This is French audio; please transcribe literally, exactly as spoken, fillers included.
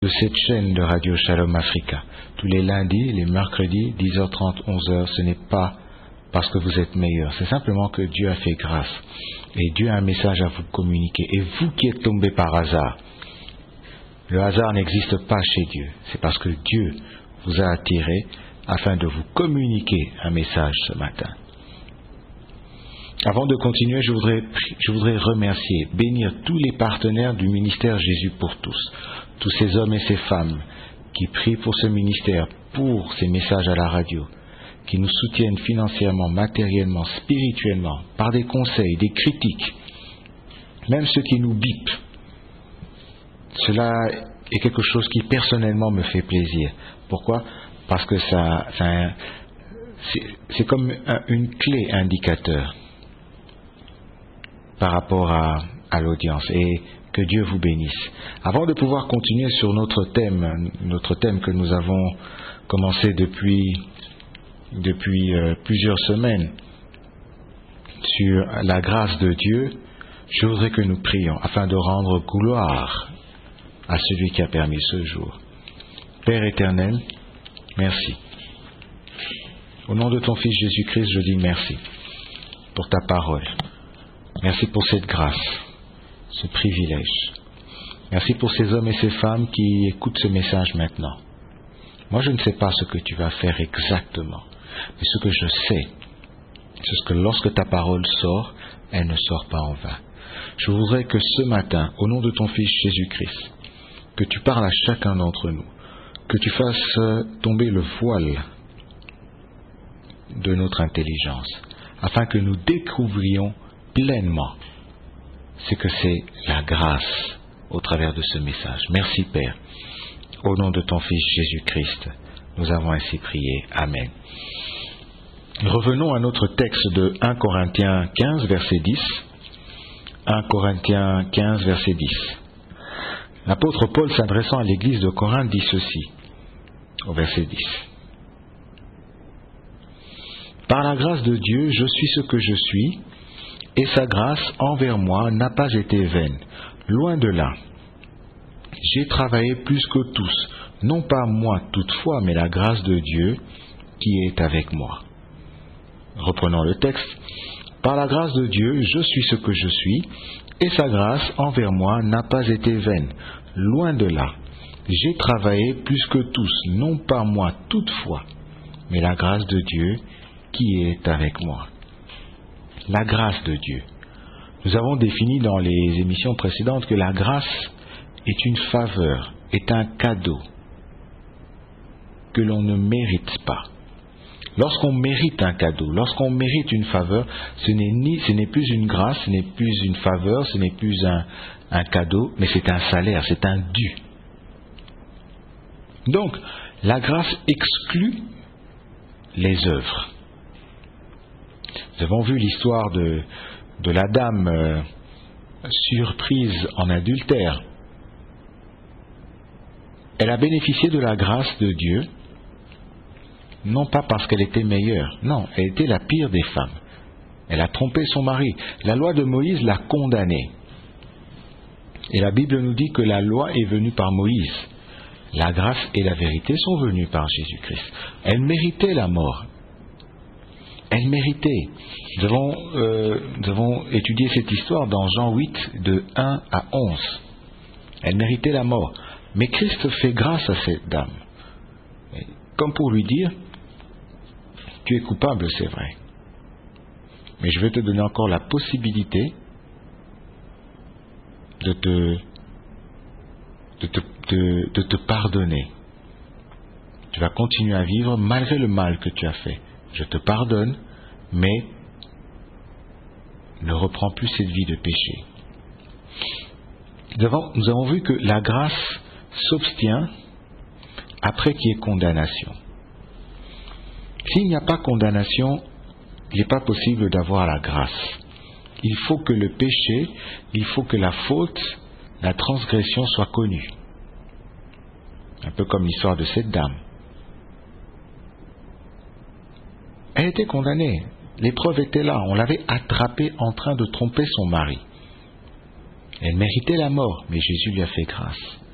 de cette chaîne de Radio Shalom Africa. Tous les lundis, les mercredis, dix heures trente, onze heures, ce n'est pas parce que vous êtes meilleurs, c'est simplement que Dieu a fait grâce. Et Dieu a un message à vous communiquer. Et vous qui êtes tombés par hasard, le hasard n'existe pas chez Dieu. C'est parce que Dieu vous a attiré afin de vous communiquer un message ce matin. Avant de continuer, je voudrais, je voudrais remercier, bénir tous les partenaires du ministère Jésus pour tous, tous ces hommes et ces femmes qui prient pour ce ministère, pour ces messages à la radio, qui nous soutiennent financièrement, matériellement, spirituellement, par des conseils, des critiques, même ceux qui nous bipent. Cela est quelque chose qui personnellement me fait plaisir. Pourquoi ? Parce que ça, ça c'est, c'est comme un, une clé indicateur par rapport à, à l'audience, et que Dieu vous bénisse. Avant de pouvoir continuer sur notre thème, notre thème que nous avons commencé depuis, depuis euh, plusieurs semaines, sur la grâce de Dieu, je voudrais que nous prions afin de rendre gloire à celui qui a permis ce jour. Père éternel, merci. Au nom de ton Fils Jésus-Christ, je dis merci pour ta parole. Merci pour cette grâce, ce privilège. Merci pour ces hommes et ces femmes qui écoutent ce message maintenant. Moi, je ne sais pas ce que tu vas faire exactement, mais ce que je sais, c'est que lorsque ta parole sort, elle ne sort pas en vain. Je voudrais que ce matin, au nom de ton Fils Jésus-Christ, que tu parles à chacun d'entre nous, que tu fasses tomber le voile de notre intelligence, afin que nous découvrions pleinement ce que c'est la grâce au travers de ce message. Merci Père. Au nom de ton Fils Jésus-Christ, nous avons ainsi prié. Amen. Revenons à notre texte de premier Corinthiens quinze, verset dix. premier Corinthiens quinze, verset dix. L'apôtre Paul, s'adressant à l'église de Corinthe, dit ceci, au verset dix. Par la grâce de Dieu, je suis ce que je suis, et sa grâce envers moi n'a pas été vaine. Loin de là. J'ai travaillé plus que tous, non pas moi toutefois, mais la grâce de Dieu qui est avec moi. Reprenons le texte. Par la grâce de Dieu, je suis ce que je suis, et sa grâce envers moi n'a pas été vaine. Loin de là. J'ai travaillé plus que tous, non pas moi toutefois, mais la grâce de Dieu qui est avec moi. La grâce de Dieu. Nous avons défini dans les émissions précédentes que la grâce est une faveur, est un cadeau que l'on ne mérite pas. Lorsqu'on mérite un cadeau, lorsqu'on mérite une faveur, ce n'est ni, ce n'est plus une grâce, ce n'est plus une faveur, ce n'est plus un, un cadeau, mais c'est un salaire, c'est un dû. Donc, la grâce exclut les œuvres. Nous avons vu l'histoire de, de la dame euh, surprise en adultère. Elle a bénéficié de la grâce de Dieu, non pas parce qu'elle était meilleure, non, elle était la pire des femmes. Elle a trompé son mari. La loi de Moïse l'a condamnée. Et la Bible nous dit que la loi est venue par Moïse. La grâce et la vérité sont venues par Jésus-Christ. Elle méritait la mort. Elle méritait. Nous avons, euh, nous avons étudié cette histoire dans Jean huit, de un à onze. Elle méritait la mort. Mais Christ fait grâce à cette dame. Comme pour lui dire, tu es coupable, c'est vrai. Mais je vais te donner encore la possibilité de te, de te, de, de te pardonner. Tu vas continuer à vivre malgré le mal que tu as fait. Je te pardonne, mais ne reprends plus cette vie de péché. Nous avons, nous avons vu que la grâce s'obtient après qu'il y ait condamnation. S'il n'y a pas condamnation, il n'est pas possible d'avoir la grâce. Il faut que le péché, il faut que la faute, la transgression soit connue. Un peu comme l'histoire de cette dame. Elle était condamnée. L'épreuve était là. On l'avait attrapée en train de tromper son mari. Elle méritait la mort, mais Jésus lui a fait grâce.